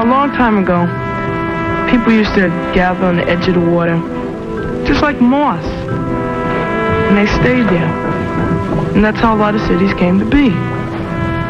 a long time ago, people used to gather on the edge of the water, just like moths. And they stayed there. And that's how a lot of cities came to be.